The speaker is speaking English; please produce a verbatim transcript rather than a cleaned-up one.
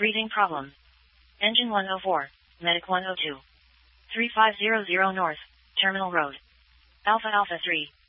Breathing problem. Engine one oh four, Medic one oh two. three five zero zero North, Terminal Road. Alpha Alpha three.